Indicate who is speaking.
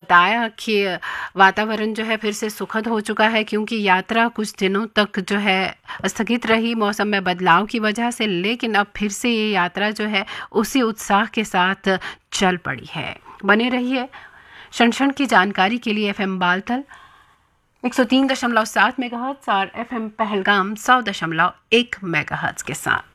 Speaker 1: बताया कि वातावरण जो है फिर से सुखद हो चुका है, क्योंकि यात्रा कुछ दिनों तक जो है स्थगित रही मौसम में बदलाव की वजह से, लेकिन अब फिर से ये यात्रा जो है उसी उत्साह के साथ चल पड़ी है। बने रहिए क्षण क्षण की जानकारी के लिए FM बालतल 103.7 मेगाहर्ट्ज और FM पहलगाम 100.1 मेगाहर्ट्ज के साथ।